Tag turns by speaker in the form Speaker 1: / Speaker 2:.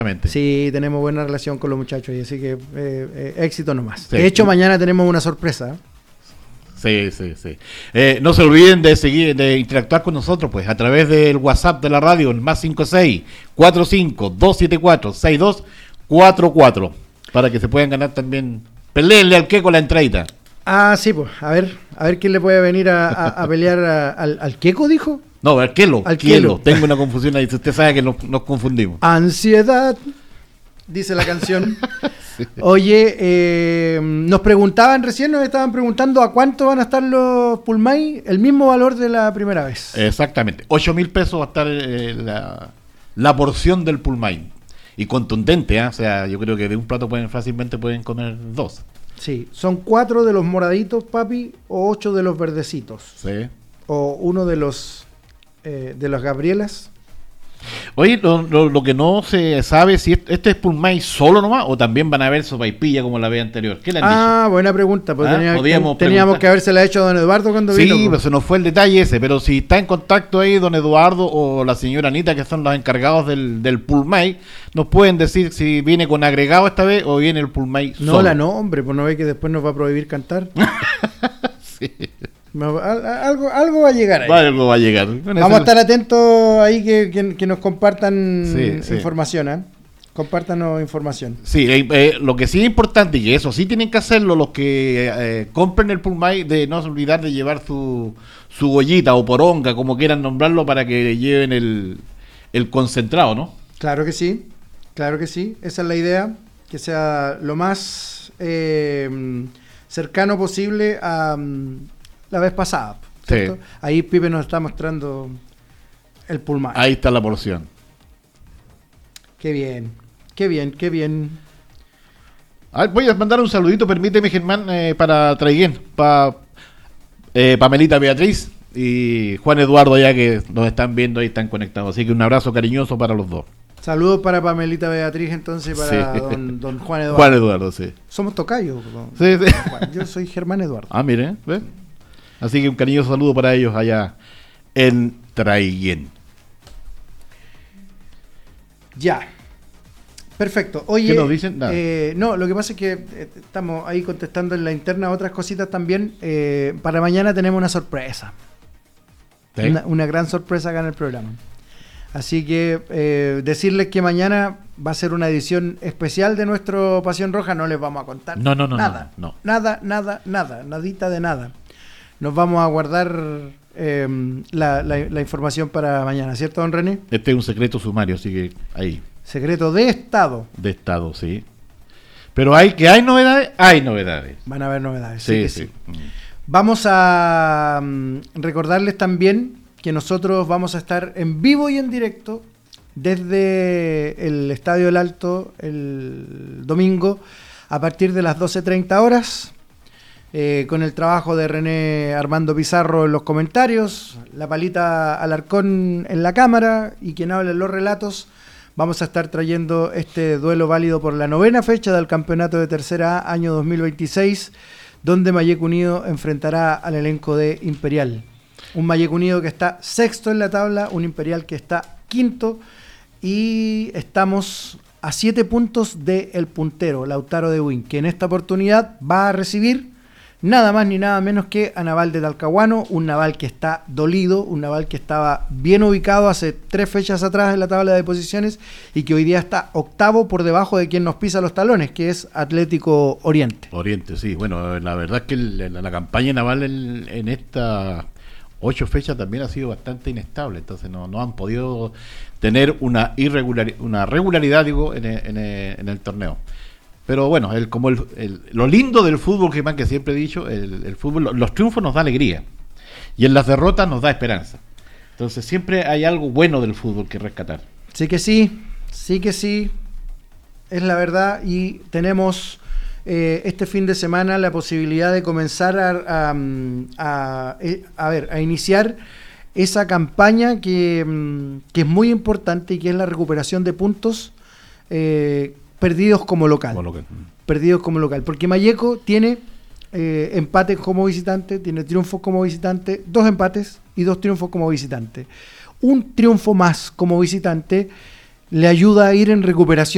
Speaker 1: Sí, tenemos buena relación con los muchachos, y así que éxito nomás.
Speaker 2: Sí.
Speaker 1: De hecho, mañana tenemos una sorpresa.
Speaker 2: Sí. No se olviden de interactuar con nosotros, pues, a través del WhatsApp de la radio, el +56 45 274 6244, para que se puedan ganar también. Peleenle al Queco la entradita.
Speaker 1: Ah, sí, pues, a ver quién le puede venir a pelear al Queco, dijo.
Speaker 2: No, al Quelo.
Speaker 1: Al Quelo.
Speaker 2: Tengo una confusión ahí, usted sabe que nos confundimos.
Speaker 1: Ansiedad, dice la canción. Sí. Oye, nos estaban preguntando a cuánto van a estar los Pulmay, el mismo valor de la primera vez.
Speaker 2: Exactamente, 8.000 pesos va a estar la porción del Pulmay. Y contundente, ¿eh? O sea, yo creo que de un plato fácilmente pueden comer 2.
Speaker 1: Sí, son 4 de los moraditos, papi, o 8 de los verdecitos.
Speaker 2: Sí.
Speaker 1: O uno de las Gabrielas.
Speaker 2: Oye, lo que no se sabe si este es Pulmay solo nomás o también van a haber sopaipilla como la vez anterior. ¿Qué le han dicho?
Speaker 1: Buena pregunta. Pues
Speaker 2: teníamos
Speaker 1: que habérsela hecho a don Eduardo cuando vino.
Speaker 2: Sí, pero se nos fue el detalle ese. Pero si está en contacto ahí don Eduardo o la señora Anita, que son los encargados del Pulmay, nos pueden decir si viene con agregado esta vez o viene el Pulmay solo.
Speaker 1: No la nombre, pues no ve que después nos va a prohibir cantar.
Speaker 2: Sí.
Speaker 1: Algo va a llegar ahí.
Speaker 2: Algo va a llegar.
Speaker 1: Vamos a estar atentos ahí que nos compartan información, ¿eh? Compártanos información.
Speaker 2: Sí, lo que sí es importante, y eso sí tienen que hacerlo los que compren el Pulmay, de no olvidar de llevar su ollita o poronga, como quieran nombrarlo, para que lleven el concentrado, ¿no?
Speaker 1: Claro que sí. Esa es la idea, que sea lo más cercano posible a la vez pasada, ¿cierto? Sí. Ahí Pipe nos está mostrando el Pulmay.
Speaker 2: Ahí está la porción.
Speaker 1: Qué bien.
Speaker 2: Voy a mandar un saludito, permíteme, Germán, para Traiguén, para Pamelita Beatriz y Juan Eduardo, allá que nos están viendo, ahí están conectados. Así que un abrazo cariñoso para los dos.
Speaker 1: Saludos para Pamelita Beatriz, entonces, para don Juan Eduardo.
Speaker 2: Juan Eduardo, sí.
Speaker 1: Somos tocayos.
Speaker 2: Sí.
Speaker 1: Yo soy Germán Eduardo.
Speaker 2: Ah, mire, ¿ves? Así que un cariñoso saludo para ellos allá en Traiguén.
Speaker 1: Ya. Perfecto. Oye,
Speaker 2: ¿qué nos dicen?
Speaker 1: No, lo que pasa es que estamos ahí contestando en la interna otras cositas también. Para mañana tenemos una sorpresa. ¿Sí? Una gran sorpresa acá en el programa. Así que decirles que mañana va a ser una edición especial de nuestro Pasión Roja. No les vamos a contar nada. Nadita de nada. Nos vamos a guardar la información para mañana, ¿cierto, don René?
Speaker 2: Este es un secreto sumario, así que ahí.
Speaker 1: Secreto de Estado.
Speaker 2: De Estado, sí. Pero hay novedades, hay novedades.
Speaker 1: Van a haber novedades.
Speaker 2: Sí.
Speaker 1: Vamos a recordarles también que nosotros vamos a estar en vivo y en directo desde el Estadio del Alto el domingo a partir de las 12:30 horas. Con el trabajo de René Armando Pizarro en los comentarios, la Palita Alarcón en la cámara y quien habla en los relatos. Vamos a estar trayendo este duelo válido por la 9ª fecha del campeonato de Tercera A año 2026, donde Malleco Unido enfrentará al elenco de Imperial. Un Malleco Unido que está sexto en la tabla, un Imperial que está quinto, y estamos a 7 puntos del puntero, Lautaro de Buin, que en esta oportunidad va a recibir nada más ni nada menos que a Naval de Talcahuano, un Naval que está dolido, un Naval que estaba bien ubicado hace 3 fechas atrás en la tabla de posiciones y que hoy día está octavo por debajo de quien nos pisa los talones, que es Atlético Oriente.
Speaker 2: Oriente, sí. Bueno, la verdad es que la campaña naval en estas 8 fechas también ha sido bastante inestable, entonces no han podido tener una regularidad, digo, en el torneo. Pero bueno, lo lindo del fútbol, que siempre he dicho, el fútbol, los triunfos nos da alegría y en las derrotas nos da esperanza. Entonces siempre hay algo bueno del fútbol que rescatar.
Speaker 1: Sí que sí, es la verdad, y tenemos este fin de semana la posibilidad de comenzar a iniciar esa campaña que es muy importante y que es la recuperación de puntos perdidos como local. Perdidos como local. Porque Malleco tiene empates como visitante, tiene triunfos como visitante, 2 empates y 2 triunfos como visitante. Un triunfo más como visitante le ayuda a ir en recuperación